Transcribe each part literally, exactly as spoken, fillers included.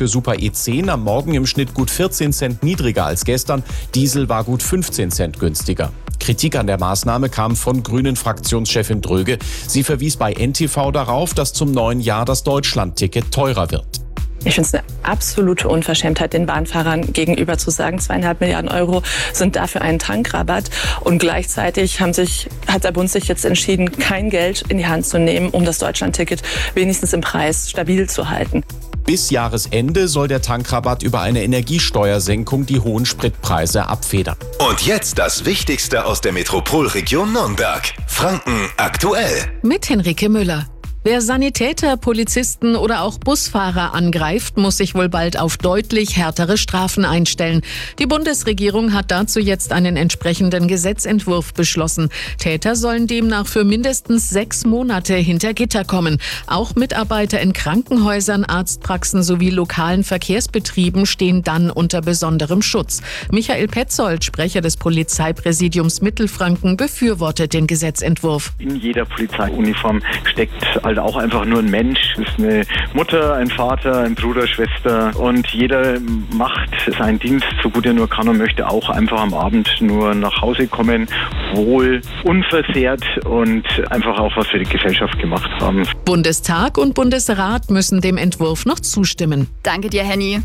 für Super E zehn am Morgen im Schnitt gut vierzehn Cent niedriger als gestern. Diesel war gut fünfzehn Cent günstiger. Kritik an der Maßnahme kam von Grünen-Fraktionschefin Dröge. Sie verwies bei N T V darauf, dass zum neuen Jahr das Deutschland-Ticket teurer wird. Ich finde es eine absolute Unverschämtheit, den Bahnfahrern gegenüber zu sagen, zweieinhalb Milliarden Euro sind dafür ein Tankrabatt. Und gleichzeitig haben sich, hat der Bund sich jetzt entschieden, kein Geld in die Hand zu nehmen, um das Deutschlandticket wenigstens im Preis stabil zu halten. Bis Jahresende soll der Tankrabatt über eine Energiesteuersenkung die hohen Spritpreise abfedern. Und jetzt das Wichtigste aus der Metropolregion Nürnberg. Franken aktuell. Mit Henrike Müller. Wer Sanitäter, Polizisten oder auch Busfahrer angreift, muss sich wohl bald auf deutlich härtere Strafen einstellen. Die Bundesregierung hat dazu jetzt einen entsprechenden Gesetzentwurf beschlossen. Täter sollen demnach für mindestens sechs Monate hinter Gitter kommen. Auch Mitarbeiter in Krankenhäusern, Arztpraxen sowie lokalen Verkehrsbetrieben stehen dann unter besonderem Schutz. Michael Petzold, Sprecher des Polizeipräsidiums Mittelfranken, befürwortet den Gesetzentwurf. In jeder Polizeiuniform steckt halt auch einfach nur ein Mensch. Es ist eine Mutter, ein Vater, ein Bruder, Schwester und jeder macht seinen Dienst so gut er nur kann und möchte auch einfach am Abend nur nach Hause kommen, wohl unversehrt und einfach auch was für die Gesellschaft gemacht haben. Bundestag und Bundesrat müssen dem Entwurf noch zustimmen. Danke dir, Henny.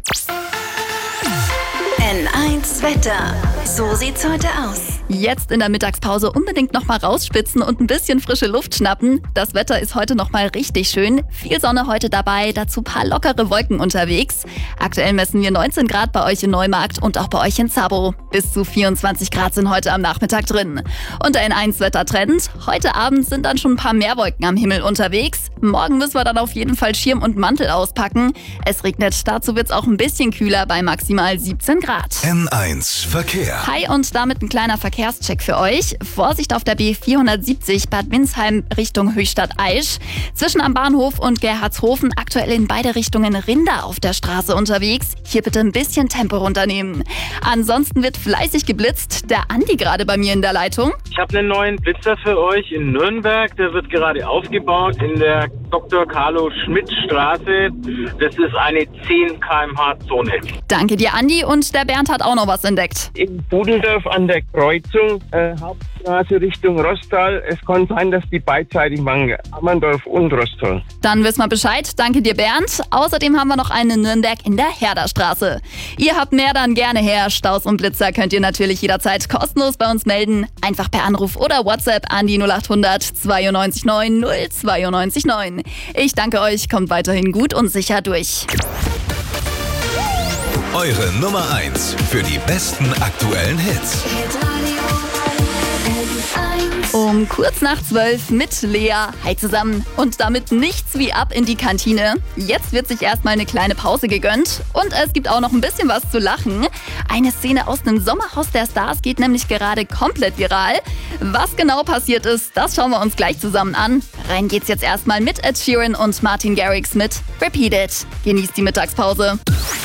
N eins Wetter. So sieht's heute aus. Jetzt in der Mittagspause unbedingt noch mal rausspitzen und ein bisschen frische Luft schnappen. Das Wetter ist heute noch mal richtig schön. Viel Sonne heute dabei, dazu paar lockere Wolken unterwegs. Aktuell messen wir neunzehn Grad bei euch in Neumarkt und auch bei euch in Zabo. Bis zu vierundzwanzig Grad sind heute am Nachmittag drin. Und der N eins Wettertrend. Heute Abend sind dann schon ein paar mehr Wolken am Himmel unterwegs. Morgen müssen wir dann auf jeden Fall Schirm und Mantel auspacken. Es regnet, dazu wird's auch ein bisschen kühler bei maximal siebzehn Grad. N eins Verkehr. Hi und damit ein kleiner Verkehrscheck für euch. Vorsicht auf der B vierhundertsiebzig Bad Windsheim Richtung Höchstadt-Aisch. Zwischen am Bahnhof und Gerhardshofen aktuell in beide Richtungen Rinder auf der Straße unterwegs. Hier bitte ein bisschen Tempo runternehmen. Ansonsten wird fleißig geblitzt. Der Andi gerade bei mir in der Leitung. Ich habe einen neuen Blitzer für euch in Nürnberg. Der wird gerade aufgebaut in der Doktor Carlo Schmidt Straße. Das ist eine zehn Kilometer pro Stunde Zone. Danke dir, Andi. Und der Bernd hat auch noch was entdeckt. In Budendorf an der Kreuzung, äh, Hauptstraße Richtung Rostal. Es kann sein, dass die beidseitig machen, Ammerndorf und Rostal. Dann wissen wir Bescheid. Danke dir, Bernd. Außerdem haben wir noch einen in Nürnberg in der Herderstraße. Ihr habt mehr, dann gerne her. Staus und Blitzer könnt ihr natürlich jederzeit kostenlos bei uns melden. Einfach per Anruf oder WhatsApp an die null acht hundert zweiundneunzig neun null zweiundneunzig neun. Ich danke euch, kommt weiterhin gut und sicher durch. Eure Nummer eins für die besten aktuellen Hits. Um kurz nach zwölf mit Lea. Hi zusammen. Und damit nichts wie ab in die Kantine. Jetzt wird sich erstmal eine kleine Pause gegönnt. Und es gibt auch noch ein bisschen was zu lachen. Eine Szene aus dem Sommerhaus der Stars geht nämlich gerade komplett viral. Was genau passiert ist, das schauen wir uns gleich zusammen an. Rein geht's jetzt erstmal mit Ed Sheeran und Martin Garrix mit Repeat It. Genießt die Mittagspause.